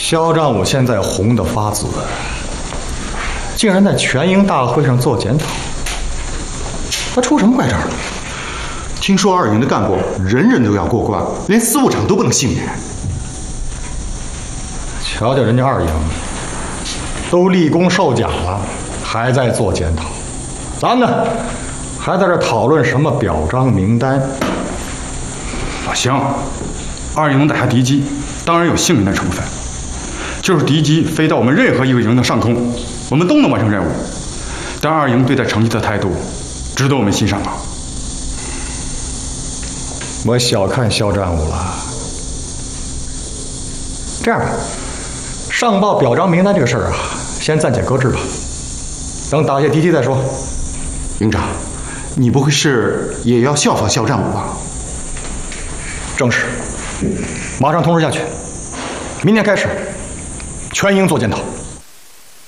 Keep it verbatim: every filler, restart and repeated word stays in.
肖战武现在红得发紫，竟然在全营大会上做检讨，他出什么怪招了？ 听说二营的干部人人都要过关，连司务长都不能幸免。 瞧瞧人家二营，都立功受奖了，还在做检讨，咱们呢，还在这讨论什么表彰名单？ 老乡，二营能打下敌机，当然有幸运的成分。就是敌机飞到我们任何一个营的上空，我们都能完成任务。但二营对待成绩的态度，值得我们欣赏啊！ 我小看肖战武了。这样吧，上报表彰名单这个事儿啊，先暂且搁置吧，等打下敌机再说。 营长，你不会是也要效仿肖战武吧？ 正是，马上通知下去，明天开始，全营做检讨。